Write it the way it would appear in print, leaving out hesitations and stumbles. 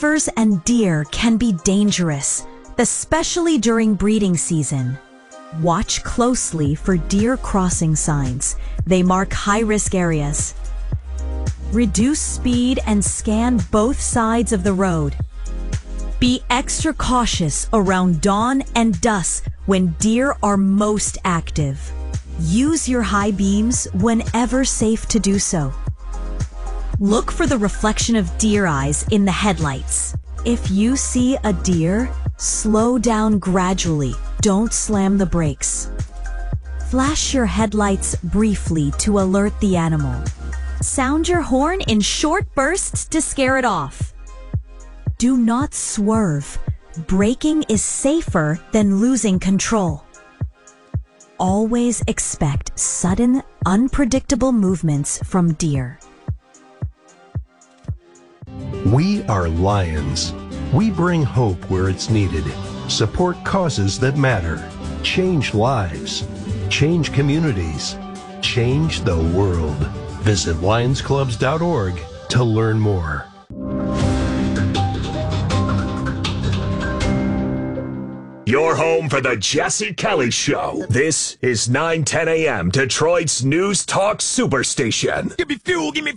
beavers and deer can be dangerous, especially during breeding season. Watch closely for deer crossing signs. They mark high-risk areas. Reduce speed and scan both sides of the road. Be extra cautious around dawn and dusk when deer are most active. Use your high beams whenever safe to do so. Look for the reflection of deer eyes in the headlights. If you see a deer, slow down gradually. Don't slam the brakes. Flash your headlights briefly to alert the animal. Sound your horn in short bursts to scare it off. Do not swerve. Braking is safer than losing control. Always expect sudden, unpredictable movements from deer. We are Lions. We bring hope where it's needed, support causes that matter, change lives, change communities, change the world. Visit lionsclubs.org to learn more. Your home for the Jesse Kelly Show. This is 9:10 a.m. Detroit's News Talk Superstation. Give me fuel, give me